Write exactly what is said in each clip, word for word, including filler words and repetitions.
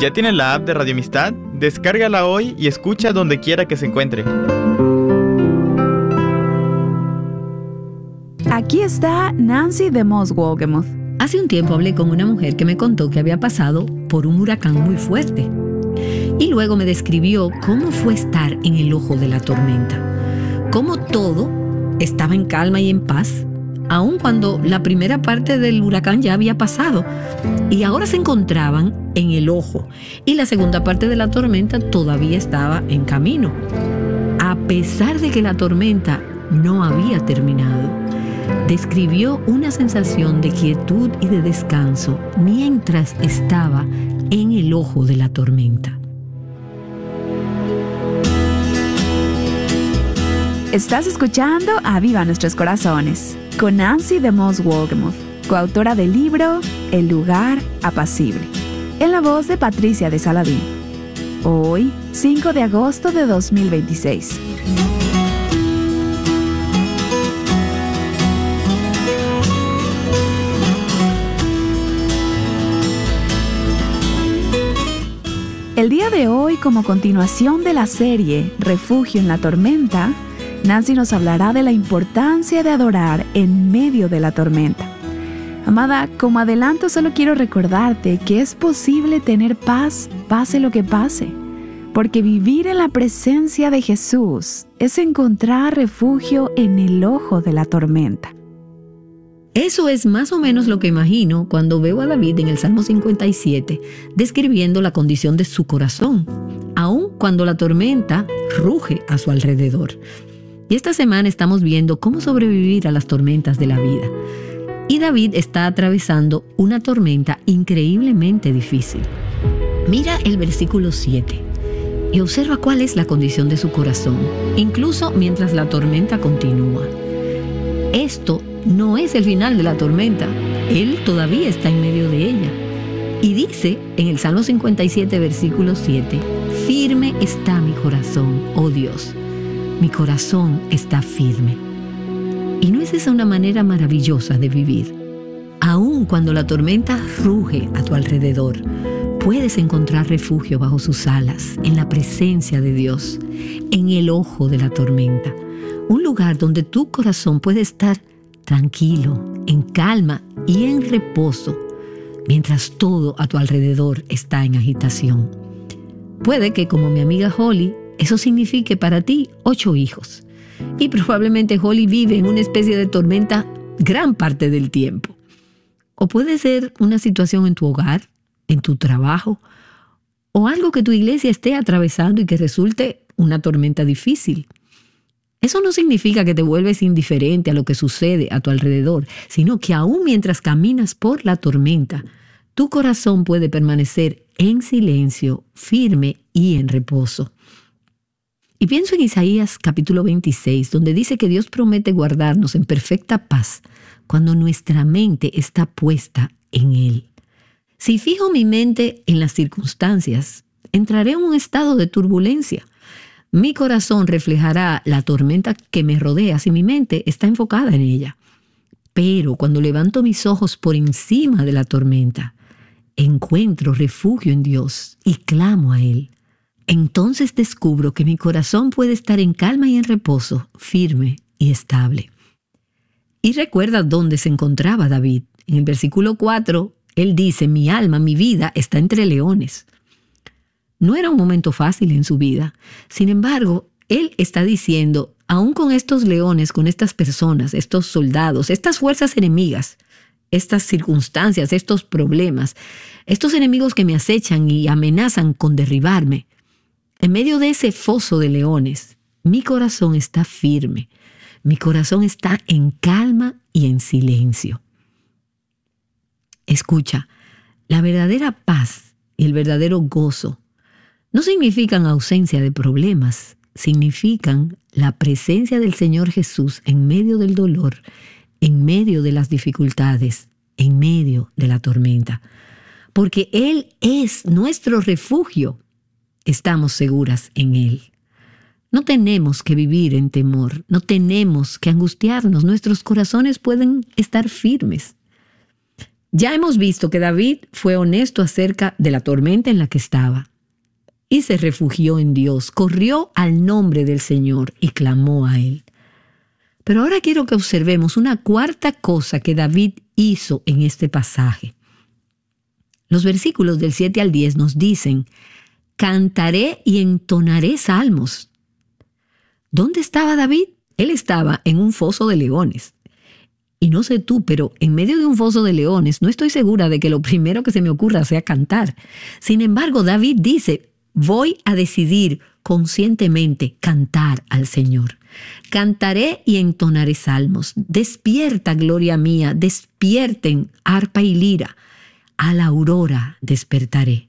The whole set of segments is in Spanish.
¿Ya tienes la app de Radio Amistad? Descárgala hoy y escucha donde quiera que se encuentre. Aquí está Nancy de Moss Wolgemuth. Hace un tiempo hablé con una mujer que me contó que había pasado por un huracán muy fuerte. Y luego me describió cómo fue estar en el ojo de la tormenta. Cómo todo estaba en calma y en paz, aun cuando la primera parte del huracán ya había pasado. Y ahora se encontraban en el ojo. Y la segunda parte de la tormenta todavía estaba en camino. A pesar de que la tormenta no había terminado, describió una sensación de quietud y de descanso mientras estaba en el ojo de la tormenta. Estás escuchando Aviva Nuestros Corazones con Nancy de Moss Wolgemuth, coautora del libro El lugar apacible, en la voz de Patricia de Saladín. Hoy, cinco de agosto de dos mil veintiséis. El día de hoy, como continuación de la serie Refugio en la Tormenta, Nancy nos hablará de la importancia de adorar en medio de la tormenta. Amada, como adelanto, solo quiero recordarte que es posible tener paz, pase lo que pase, porque vivir en la presencia de Jesús es encontrar refugio en el ojo de la tormenta. Eso es más o menos lo que imagino cuando veo a David en el Salmo cincuenta y siete, describiendo la condición de su corazón, aun cuando la tormenta ruge a su alrededor. Y esta semana estamos viendo cómo sobrevivir a las tormentas de la vida. Y David está atravesando una tormenta increíblemente difícil. Mira el versículo siete y observa cuál es la condición de su corazón, incluso mientras la tormenta continúa. Esto no es el final de la tormenta. Él todavía está en medio de ella. Y dice en el Salmo cincuenta y siete, versículo siete, firme está mi corazón, oh Dios. Mi corazón está firme. ¿Y no es esa una manera maravillosa de vivir? Aun cuando la tormenta ruge a tu alrededor, puedes encontrar refugio bajo sus alas, en la presencia de Dios, en el ojo de la tormenta. Un lugar donde tu corazón puede estar tranquilo, en calma y en reposo, mientras todo a tu alrededor está en agitación. Puede que, como mi amiga Holly, eso signifique para ti ocho hijos. Y probablemente Holly vive en una especie de tormenta gran parte del tiempo. O puede ser una situación en tu hogar, en tu trabajo, o algo que tu iglesia esté atravesando y que resulte una tormenta difícil. Eso no significa que te vuelves indiferente a lo que sucede a tu alrededor, sino que aún mientras caminas por la tormenta, tu corazón puede permanecer en silencio, firme y en reposo. Y pienso en Isaías capítulo veintiséis, donde dice que Dios promete guardarnos en perfecta paz cuando nuestra mente está puesta en Él. Si fijo mi mente en las circunstancias, entraré en un estado de turbulencia. Mi corazón reflejará la tormenta que me rodea si mi mente está enfocada en ella. Pero cuando levanto mis ojos por encima de la tormenta, encuentro refugio en Dios y clamo a Él. Entonces descubro que mi corazón puede estar en calma y en reposo, firme y estable. Y recuerda dónde se encontraba David. En el versículo cuatro, él dice, mi alma, mi vida está entre leones. No era un momento fácil en su vida. Sin embargo, él está diciendo, aún con estos leones, con estas personas, estos soldados, estas fuerzas enemigas, estas circunstancias, estos problemas, estos enemigos que me acechan y amenazan con derribarme, en medio de ese foso de leones, mi corazón está firme. Mi corazón está en calma y en silencio. Escucha, la verdadera paz y el verdadero gozo no significan ausencia de problemas, significan la presencia del Señor Jesús en medio del dolor, en medio de las dificultades, en medio de la tormenta. Porque Él es nuestro refugio. Estamos seguras en Él. No tenemos que vivir en temor, no tenemos que angustiarnos, nuestros corazones pueden estar firmes. Ya hemos visto que David fue honesto acerca de la tormenta en la que estaba y se refugió en Dios, corrió al nombre del Señor y clamó a Él. Pero ahora quiero que observemos una cuarta cosa que David hizo en este pasaje. Los versículos del siete al diez nos dicen: cantaré y entonaré salmos. ¿Dónde estaba David? Él estaba en un foso de leones. Y no sé tú, pero en medio de un foso de leones no estoy segura de que lo primero que se me ocurra sea cantar. Sin embargo, David dice: voy a decidir conscientemente cantar al Señor. Cantaré y entonaré salmos. Despierta, gloria mía, despierten arpa y lira. A la aurora despertaré.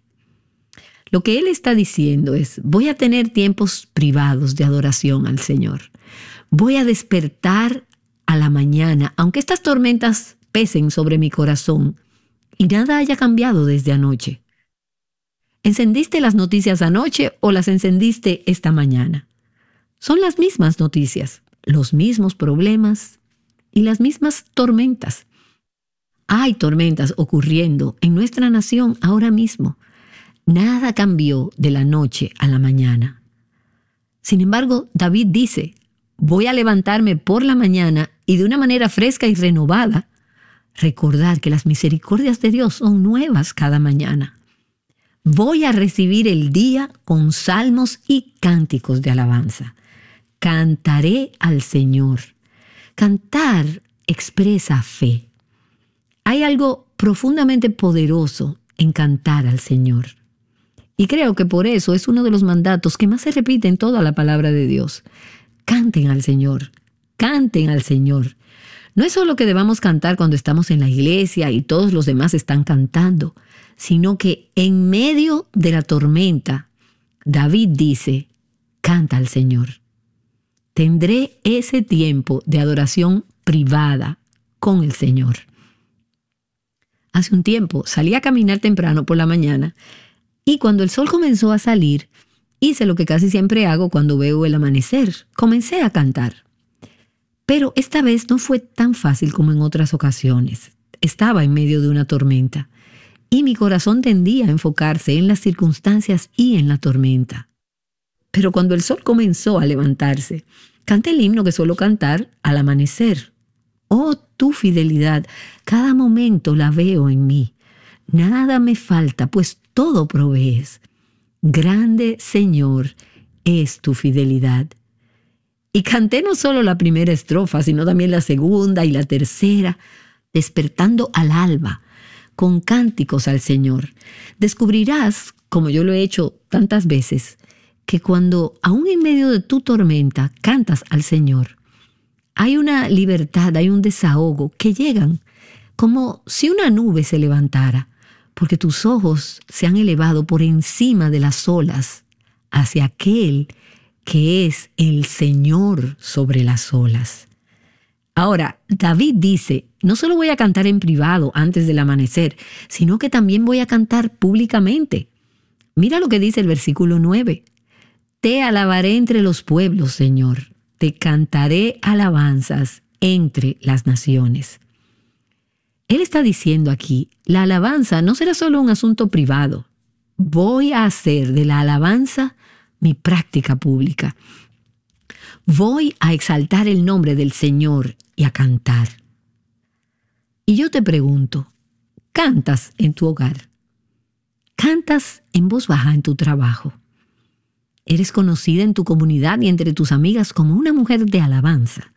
Lo que él está diciendo es: voy a tener tiempos privados de adoración al Señor. Voy a despertar a la mañana, aunque estas tormentas pesen sobre mi corazón y nada haya cambiado desde anoche. ¿Encendiste las noticias anoche o las encendiste esta mañana? Son las mismas noticias, los mismos problemas y las mismas tormentas. Hay tormentas ocurriendo en nuestra nación ahora mismo. Nada cambió de la noche a la mañana. Sin embargo, David dice: voy a levantarme por la mañana y de una manera fresca y renovada, recordar que las misericordias de Dios son nuevas cada mañana. Voy a recibir el día con salmos y cánticos de alabanza. Cantaré al Señor. Cantar expresa fe. Hay algo profundamente poderoso en cantar al Señor. Y creo que por eso es uno de los mandatos que más se repite en toda la palabra de Dios. Canten al Señor, canten al Señor. No es solo que debamos cantar cuando estamos en la iglesia y todos los demás están cantando, sino que en medio de la tormenta, David dice: canta al Señor. Tendré ese tiempo de adoración privada con el Señor. Hace un tiempo salí a caminar temprano por la mañana y cuando el sol comenzó a salir, hice lo que casi siempre hago cuando veo el amanecer. Comencé a cantar. Pero esta vez no fue tan fácil como en otras ocasiones. Estaba en medio de una tormenta y mi corazón tendía a enfocarse en las circunstancias y en la tormenta. Pero cuando el sol comenzó a levantarse, canté el himno que suelo cantar al amanecer. Oh, tu fidelidad, cada momento la veo en mí. Nada me falta, pues todo provees. Grande, Señor, es tu fidelidad. Y canté no solo la primera estrofa, sino también la segunda y la tercera, despertando al alba, con cánticos al Señor. Descubrirás, como yo lo he hecho tantas veces, que cuando, aún en medio de tu tormenta, cantas al Señor, hay una libertad, hay un desahogo que llegan como si una nube se levantara, porque tus ojos se han elevado por encima de las olas hacia aquel que es el Señor sobre las olas. Ahora, David dice: no solo voy a cantar en privado antes del amanecer, sino que también voy a cantar públicamente. Mira lo que dice el versículo nueve. Te alabaré entre los pueblos, Señor. Te cantaré alabanzas entre las naciones. Él está diciendo aquí: la alabanza no será solo un asunto privado. Voy a hacer de la alabanza mi práctica pública. Voy a exaltar el nombre del Señor y a cantar. Y yo te pregunto, ¿cantas en tu hogar? ¿Cantas en voz baja en tu trabajo? ¿Eres conocida en tu comunidad y entre tus amigas como una mujer de alabanza?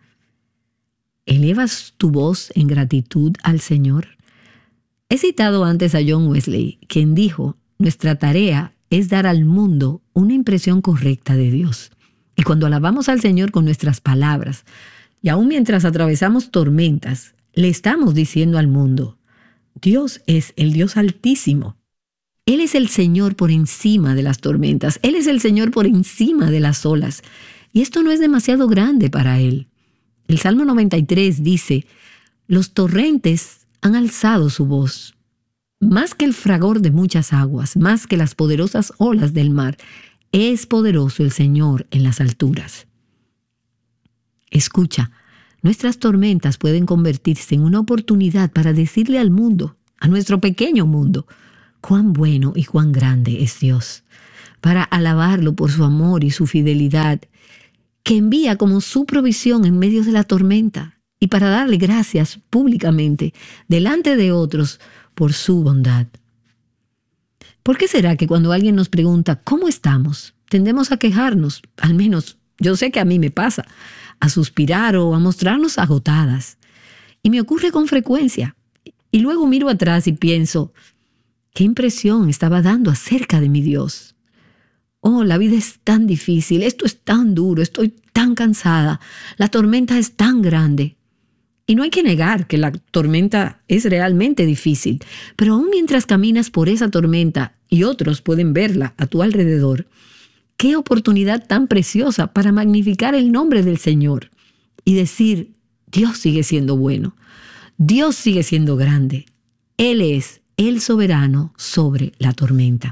¿Elevas tu voz en gratitud al Señor? He citado antes a John Wesley, quien dijo: nuestra tarea es dar al mundo una impresión correcta de Dios. Y cuando alabamos al Señor con nuestras palabras, y aún mientras atravesamos tormentas, le estamos diciendo al mundo: Dios es el Dios Altísimo. Él es el Señor por encima de las tormentas. Él es el Señor por encima de las olas. Y esto no es demasiado grande para Él. El Salmo noventa y tres dice: los torrentes han alzado su voz. Más que el fragor de muchas aguas, más que las poderosas olas del mar, es poderoso el Señor en las alturas. Escucha, nuestras tormentas pueden convertirse en una oportunidad para decirle al mundo: a nuestro pequeño mundo. Cuán bueno y cuán grande es Dios, para alabarlo por su amor y su fidelidad, que envía como su provisión en medio de la tormenta, y para darle gracias públicamente delante de otros por su bondad. ¿Por qué será que cuando alguien nos pregunta ¿cómo estamos?, tendemos a quejarnos? Al menos yo sé que a mí me pasa, a suspirar o a mostrarnos agotadas. Y me ocurre con frecuencia. Y luego miro atrás y pienso, ¿qué impresión estaba dando acerca de mi Dios? Oh, la vida es tan difícil, esto es tan duro, estoy tan cansada, la tormenta es tan grande. Y no hay que negar que la tormenta es realmente difícil, pero aún mientras caminas por esa tormenta y otros pueden verla a tu alrededor, qué oportunidad tan preciosa para magnificar el nombre del Señor y decir, Dios sigue siendo bueno, Dios sigue siendo grande, Él es el soberano sobre la tormenta.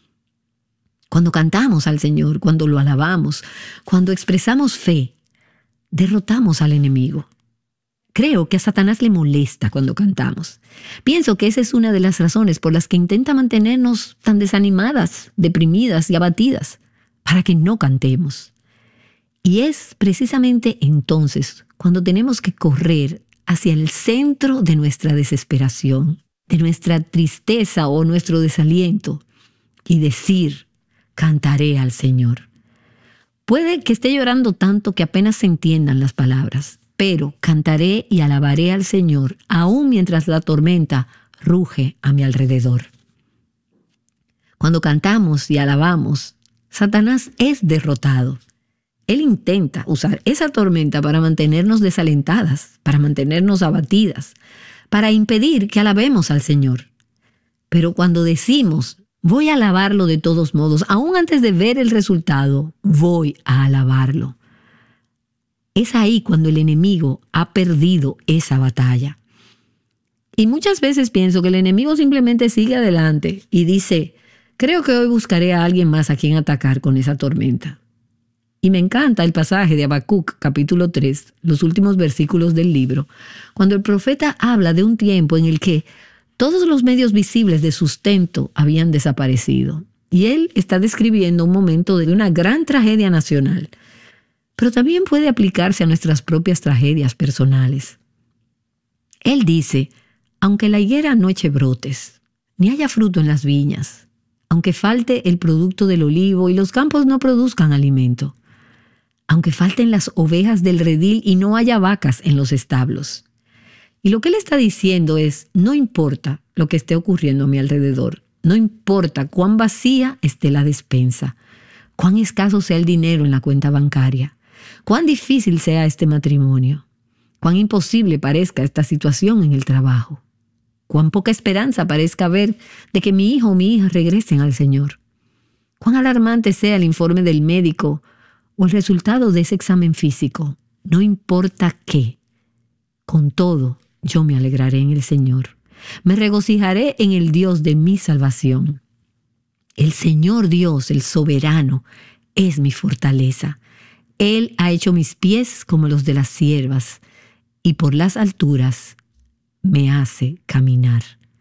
Cuando cantamos al Señor, cuando lo alabamos, cuando expresamos fe, derrotamos al enemigo. Creo que a Satanás le molesta cuando cantamos. Pienso que esa es una de las razones por las que intenta mantenernos tan desanimadas, deprimidas y abatidas, para que no cantemos. Y es precisamente entonces cuando tenemos que correr hacia el centro de nuestra desesperación, de nuestra tristeza o nuestro desaliento, y decir, cantaré al Señor. Puede que esté llorando tanto que apenas se entiendan las palabras, pero cantaré y alabaré al Señor, aún mientras la tormenta ruge a mi alrededor. Cuando cantamos y alabamos, Satanás es derrotado. Él intenta usar esa tormenta para mantenernos desalentadas, para mantenernos abatidas, para impedir que alabemos al Señor. Pero cuando decimos, voy a alabarlo de todos modos, aún antes de ver el resultado, voy a alabarlo. Es ahí cuando el enemigo ha perdido esa batalla. Y muchas veces pienso que el enemigo simplemente sigue adelante y dice, creo que hoy buscaré a alguien más a quien atacar con esa tormenta. Y me encanta el pasaje de Habacuc, capítulo tres, los últimos versículos del libro, cuando el profeta habla de un tiempo en el que todos los medios visibles de sustento habían desaparecido. Y él está describiendo un momento de una gran tragedia nacional. Pero también puede aplicarse a nuestras propias tragedias personales. Él dice, aunque la higuera no eche brotes, ni haya fruto en las viñas, aunque falte el producto del olivo y los campos no produzcan alimento, aunque falten las ovejas del redil y no haya vacas en los establos. Y lo que él está diciendo es, no importa lo que esté ocurriendo a mi alrededor, no importa cuán vacía esté la despensa, cuán escaso sea el dinero en la cuenta bancaria, cuán difícil sea este matrimonio, cuán imposible parezca esta situación en el trabajo, cuán poca esperanza parezca haber de que mi hijo o mi hija regresen al Señor, cuán alarmante sea el informe del médico o el resultado de ese examen físico, no importa qué, con todo yo me alegraré en el Señor, me regocijaré en el Dios de mi salvación. El Señor Dios, el soberano, es mi fortaleza. Él ha hecho mis pies como los de las ciervas, y por las alturas me hace caminar.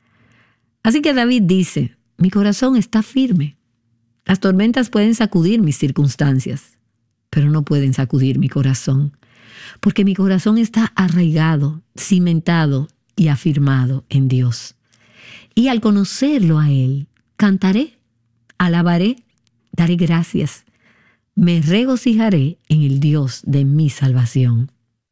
Así que David dice, mi corazón está firme. Las tormentas pueden sacudir mis circunstancias, pero no pueden sacudir mi corazón, porque mi corazón está arraigado, cimentado y afirmado en Dios. Y al conocerlo a Él, cantaré, alabaré, daré gracias. Me regocijaré en el Dios de mi salvación.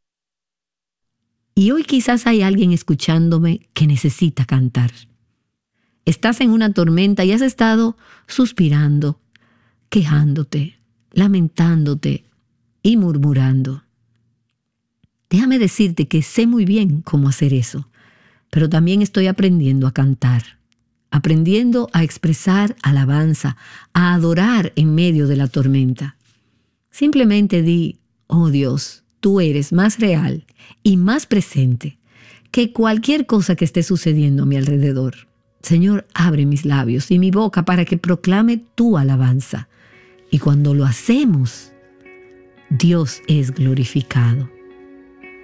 Y hoy quizás hay alguien escuchándome que necesita cantar. Estás en una tormenta y has estado suspirando, quejándote, lamentándote y murmurando. Déjame decirte que sé muy bien cómo hacer eso, pero también estoy aprendiendo a cantar, aprendiendo a expresar alabanza, a adorar en medio de la tormenta. Simplemente di, oh Dios, tú eres más real y más presente que cualquier cosa que esté sucediendo a mi alrededor. Señor, abre mis labios y mi boca para que proclame tu alabanza. Y cuando lo hacemos, Dios es glorificado.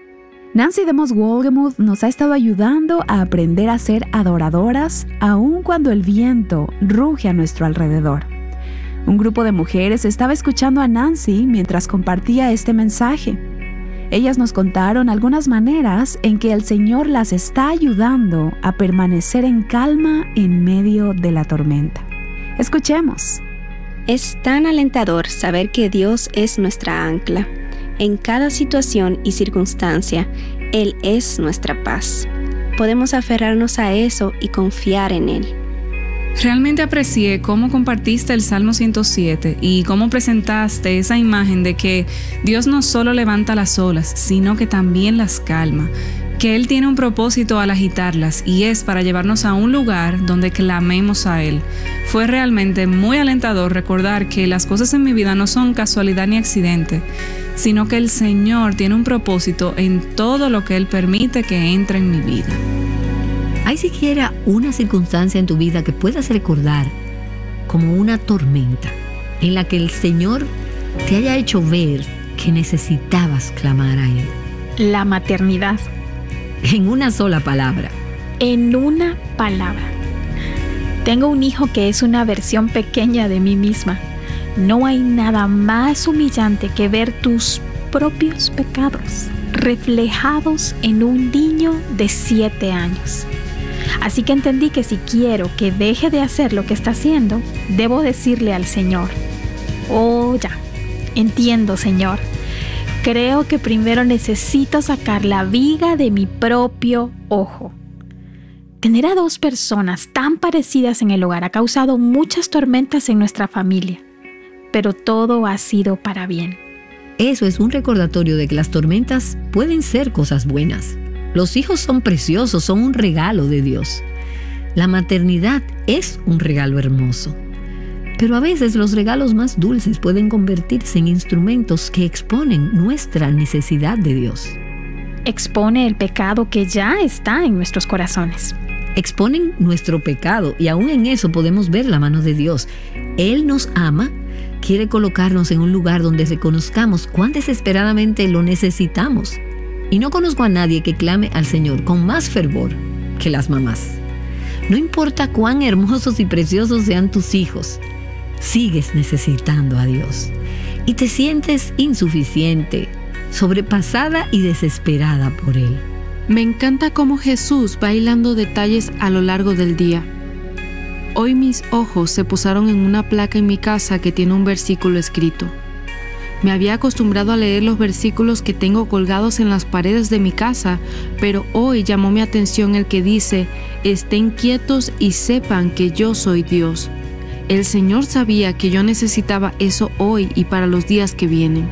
Nancy DeMoss Wolgemuth nos ha estado ayudando a aprender a ser adoradoras aun cuando el viento ruge a nuestro alrededor. Un grupo de mujeres estaba escuchando a Nancy mientras compartía este mensaje. Ellas nos contaron algunas maneras en que el Señor las está ayudando a permanecer en calma en medio de la tormenta. Escuchemos. Es tan alentador saber que Dios es nuestra ancla. En cada situación y circunstancia, Él es nuestra paz. Podemos aferrarnos a eso y confiar en Él. Realmente aprecié cómo compartiste el Salmo ciento siete y cómo presentaste esa imagen de que Dios no solo levanta las olas, sino que también las calma, que Él tiene un propósito al agitarlas y es para llevarnos a un lugar donde clamemos a Él. Fue realmente muy alentador recordar que las cosas en mi vida no son casualidad ni accidente, sino que el Señor tiene un propósito en todo lo que Él permite que entre en mi vida. ¿Hay siquiera una circunstancia en tu vida que puedas recordar como una tormenta en la que el Señor te haya hecho ver que necesitabas clamar a Él? La maternidad. En una sola palabra. En una palabra. Tengo un hijo que es una versión pequeña de mí misma. No hay nada más humillante que ver tus propios pecados reflejados en un niño de siete años. Así que entendí que si quiero que deje de hacer lo que está haciendo, debo decirle al Señor: oh, ya, entiendo, Señor. Creo que primero necesito sacar la viga de mi propio ojo. Tener a dos personas tan parecidas en el hogar ha causado muchas tormentas en nuestra familia, pero todo ha sido para bien. Eso es un recordatorio de que las tormentas pueden ser cosas buenas. Los hijos son preciosos, son un regalo de Dios. La maternidad es un regalo hermoso. Pero a veces los regalos más dulces pueden convertirse en instrumentos que exponen nuestra necesidad de Dios. Expone el pecado que ya está en nuestros corazones. Exponen nuestro pecado y aún en eso podemos ver la mano de Dios. Él nos ama, quiere colocarnos en un lugar donde reconozcamos cuán desesperadamente lo necesitamos. Y no conozco a nadie que clame al Señor con más fervor que las mamás. No importa cuán hermosos y preciosos sean tus hijos, sigues necesitando a Dios. Y te sientes insuficiente, sobrepasada y desesperada por Él. Me encanta cómo Jesús va hilando detalles a lo largo del día. Hoy mis ojos se posaron en una placa en mi casa que tiene un versículo escrito. Me había acostumbrado a leer los versículos que tengo colgados en las paredes de mi casa, pero hoy llamó mi atención el que dice: estén quietos y sepan que yo soy Dios. El Señor sabía que yo necesitaba eso hoy y para los días que vienen.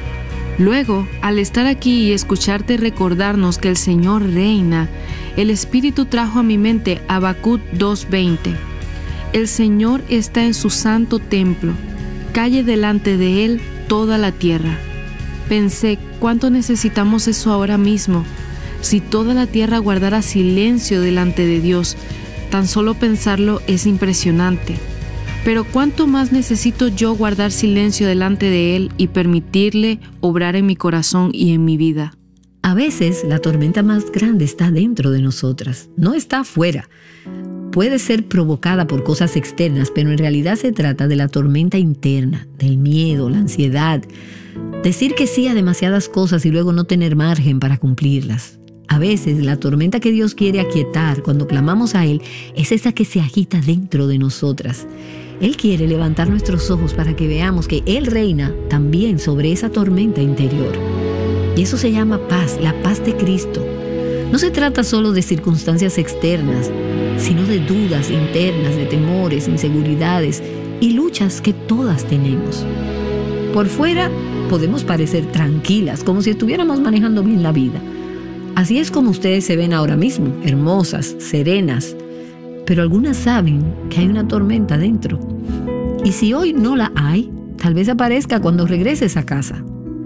Luego, al estar aquí y escucharte recordarnos que el Señor reina, el Espíritu trajo a mi mente Habacuc dos veinte. El Señor está en su santo templo, calle delante de Él toda la tierra. Pensé, ¿cuánto necesitamos eso ahora mismo? Si toda la tierra guardara silencio delante de Dios, tan solo pensarlo es impresionante. Pero ¿cuánto más necesito yo guardar silencio delante de Él y permitirle obrar en mi corazón y en mi vida? A veces la tormenta más grande está dentro de nosotras, no está afuera. Puede ser provocada por cosas externas, pero en realidad se trata de la tormenta interna, del miedo, la ansiedad. Decir que sí a demasiadas cosas y luego no tener margen para cumplirlas. A veces la tormenta que Dios quiere aquietar cuando clamamos a Él es esa que se agita dentro de nosotras. Él quiere levantar nuestros ojos para que veamos que Él reina también sobre esa tormenta interior. Y eso se llama paz, la paz de Cristo. No se trata solo de circunstancias externas, sino de dudas internas, de temores, inseguridades y luchas que todas tenemos. Por fuera podemos parecer tranquilas, como si estuviéramos manejando bien la vida. Así es como ustedes se ven ahora mismo, hermosas, serenas, pero algunas saben que hay una tormenta dentro. Y si hoy no la hay, tal vez aparezca cuando regreses a casa.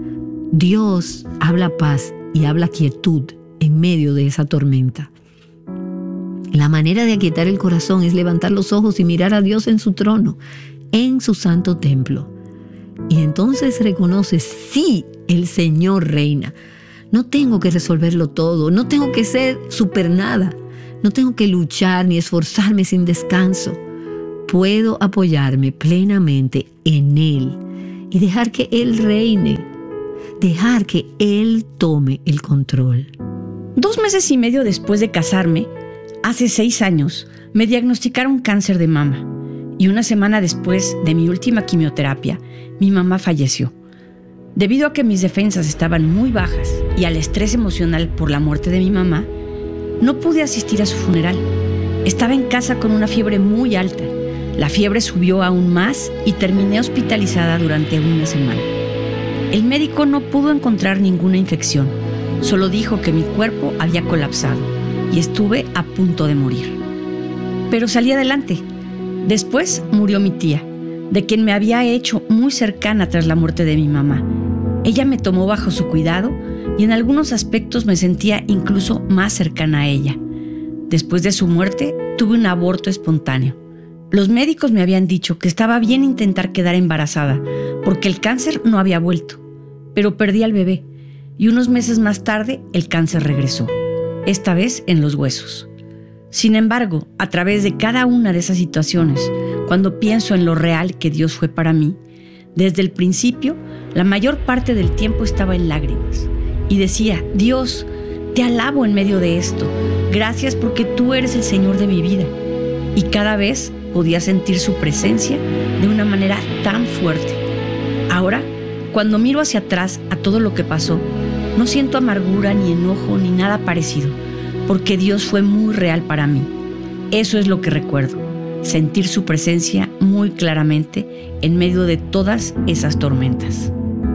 Dios habla paz y habla quietud en medio de esa tormenta. La manera de aquietar el corazón es levantar los ojos y mirar a Dios en su trono, en su santo templo. Y entonces reconoces, sí, el Señor reina. No tengo que resolverlo todo, no tengo que ser super nada, no tengo que luchar ni esforzarme sin descanso. Puedo apoyarme plenamente en Él y dejar que Él reine, dejar que Él tome el control. Dos meses y medio después de casarme, hace seis años, me diagnosticaron cáncer de mama y una semana después de mi última quimioterapia, mi mamá falleció. Debido a que mis defensas estaban muy bajas y al estrés emocional por la muerte de mi mamá, no pude asistir a su funeral. Estaba en casa con una fiebre muy alta. La fiebre subió aún más y terminé hospitalizada durante una semana. El médico no pudo encontrar ninguna infección, solo dijo que mi cuerpo había colapsado y estuve a punto de morir. Pero salí adelante. Después murió mi tía, de quien me había hecho muy cercana tras la muerte de mi mamá. Ella me tomó bajo su cuidado y en algunos aspectos me sentía incluso más cercana a ella. Después de su muerte, tuve un aborto espontáneo. Los médicos me habían dicho que estaba bien intentar quedar embarazada porque el cáncer no había vuelto, pero perdí al bebé y unos meses más tarde el cáncer regresó, esta vez en los huesos. Sin embargo, a través de cada una de esas situaciones, cuando pienso en lo real que Dios fue para mí, desde el principio, la mayor parte del tiempo estaba en lágrimas y decía: Dios, te alabo en medio de esto, gracias porque tú eres el Señor de mi vida. Y cada vez podía sentir su presencia de una manera tan fuerte. Ahora, cuando miro hacia atrás a todo lo que pasó, no siento amargura, ni enojo, ni nada parecido, porque Dios fue muy real para mí. Eso es lo que recuerdo, sentir su presencia muy claramente en medio de todas esas tormentas.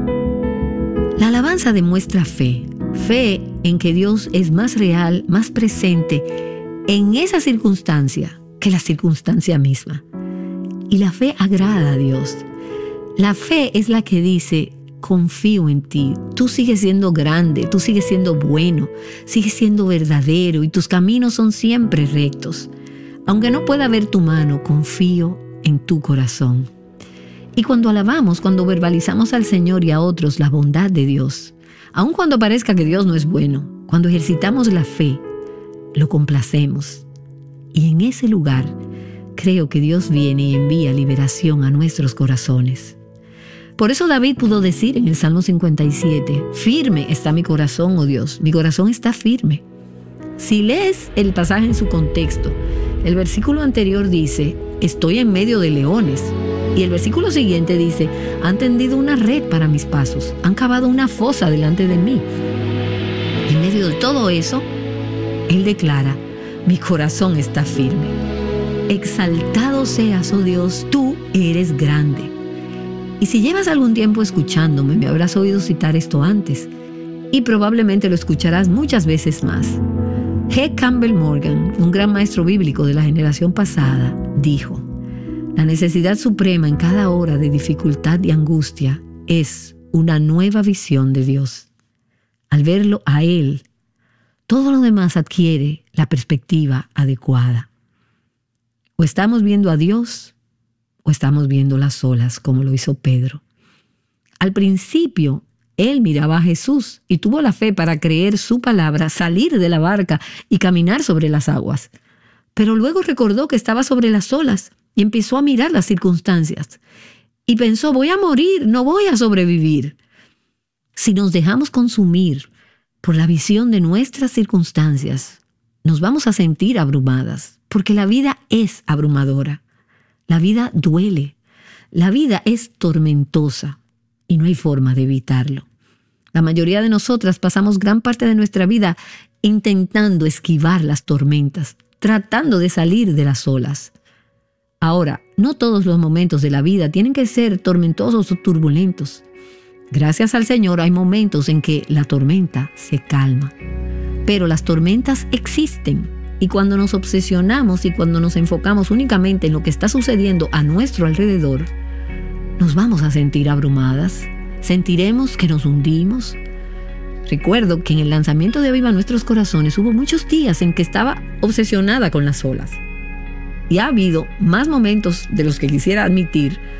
La alabanza demuestra fe, fe en que Dios es más real, más presente en esa circunstancia que la circunstancia misma. Y la fe agrada a Dios. La fe es la que dice: confío en ti, tú sigues siendo grande, tú sigues siendo bueno, sigues siendo verdadero y tus caminos son siempre rectos. Aunque no pueda ver tu mano, confío en tu corazón. Y cuando alabamos, cuando verbalizamos al Señor y a otros la bondad de Dios, aun cuando parezca que Dios no es bueno, cuando ejercitamos la fe, lo complacemos. Y en ese lugar, creo que Dios viene y envía liberación a nuestros corazones. Por eso David pudo decir en el Salmo cincuenta y siete, firme está mi corazón, oh Dios, mi corazón está firme. Si lees el pasaje en su contexto, el versículo anterior dice, estoy en medio de leones. Y el versículo siguiente dice, han tendido una red para mis pasos, han cavado una fosa delante de mí. En medio de todo eso, él declara, mi corazón está firme. Exaltado seas, oh Dios, tú eres grande. Y si llevas algún tiempo escuchándome, me habrás oído citar esto antes, y probablemente lo escucharás muchas veces más. G. Campbell Morgan, un gran maestro bíblico de la generación pasada, dijo, la necesidad suprema en cada hora de dificultad y angustia es una nueva visión de Dios. Al verlo a Él, todo lo demás adquiere la perspectiva adecuada. O estamos viendo a Dios o estamos viendo las olas, como lo hizo Pedro. Al principio, él miraba a Jesús y tuvo la fe para creer su palabra, salir de la barca y caminar sobre las aguas. Pero luego recordó que estaba sobre las olas y empezó a mirar las circunstancias. Y pensó, voy a morir, no voy a sobrevivir. Si nos dejamos consumir por la visión de nuestras circunstancias, nos vamos a sentir abrumadas, porque la vida es abrumadora. La vida duele. La vida es tormentosa y no hay forma de evitarlo. La mayoría de nosotras pasamos gran parte de nuestra vida intentando esquivar las tormentas, tratando de salir de las olas. Ahora, no todos los momentos de la vida tienen que ser tormentosos o turbulentos. Gracias al Señor hay momentos en que la tormenta se calma. Pero las tormentas existen y cuando nos obsesionamos y cuando nos enfocamos únicamente en lo que está sucediendo a nuestro alrededor, nos vamos a sentir abrumadas, sentiremos que nos hundimos. Recuerdo que en el lanzamiento de Aviva Nuestros Corazones hubo muchos días en que estaba obsesionada con las olas. Y ha habido más momentos de los que quisiera admitir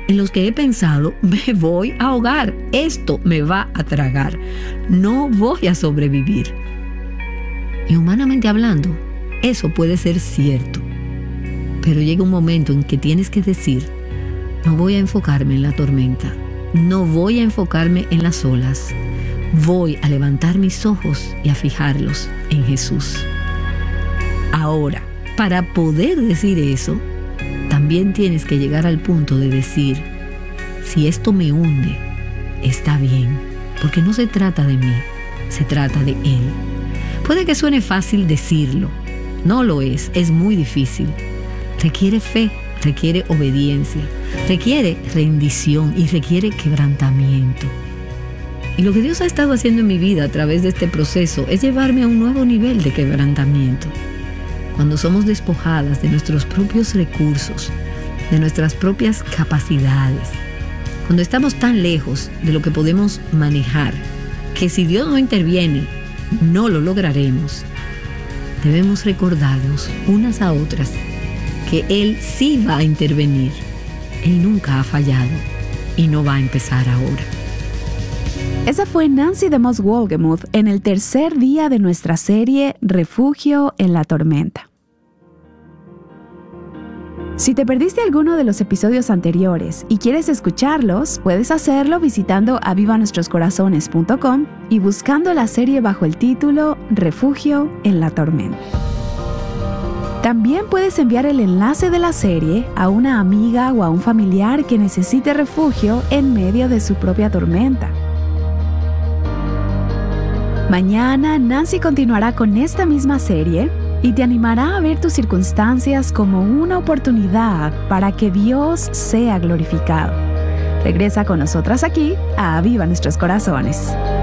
en los que he pensado, me voy a ahogar, esto me va a tragar, no voy a sobrevivir. Y humanamente hablando, eso puede ser cierto. Pero llega un momento en que tienes que decir, no voy a enfocarme en la tormenta, no voy a enfocarme en las olas, voy a levantar mis ojos y a fijarlos en Jesús. Ahora, para poder decir eso, también tienes que llegar al punto de decir, si esto me hunde, está bien, porque no se trata de mí, se trata de Él. Puede que suene fácil decirlo, no lo es, es muy difícil. Requiere fe, requiere obediencia, requiere rendición y requiere quebrantamiento. Y lo que Dios ha estado haciendo en mi vida a través de este proceso es llevarme a un nuevo nivel de quebrantamiento. Cuando somos despojadas de nuestros propios recursos, de nuestras propias capacidades, cuando estamos tan lejos de lo que podemos manejar, que si Dios no interviene, no lo lograremos, debemos recordarnos unas a otras que Él sí va a intervenir. Él nunca ha fallado y no va a empezar ahora. Esa fue Nancy DeMoss Wolgemuth en el tercer día de nuestra serie Refugio en la Tormenta. Si te perdiste alguno de los episodios anteriores y quieres escucharlos, puedes hacerlo visitando aviva nuestros corazones punto com y buscando la serie bajo el título Refugio en la Tormenta. También puedes enviar el enlace de la serie a una amiga o a un familiar que necesite refugio en medio de su propia tormenta. Mañana Nancy continuará con esta misma serie y te animará a ver tus circunstancias como una oportunidad para que Dios sea glorificado. Regresa con nosotras aquí a Aviva Nuestros Corazones.